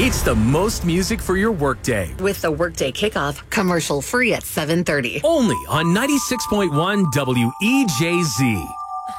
It's the most music for your workday. With the Workday Kickoff, commercial free at 7:30. Only on 96.1 WEJZ.